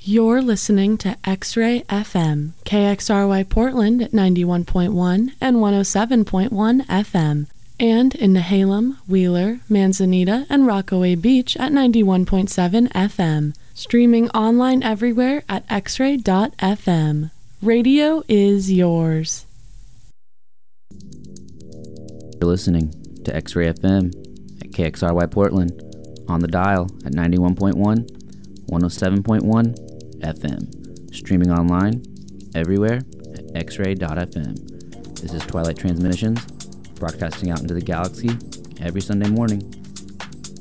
You're listening to X-Ray FM, KXRY Portland at 91.1 and 107.1 FM, and in Nehalem, Wheeler, Manzanita, and Rockaway Beach at 91.7 FM. Streaming online everywhere at xray.fm. Radio is yours. You're listening to X-Ray FM at KXRY Portland on the dial at 91.1, 107.1 FM. Streaming online everywhere at xray.fm. This is Twilight Transmissions, broadcasting out into the galaxy every Sunday morning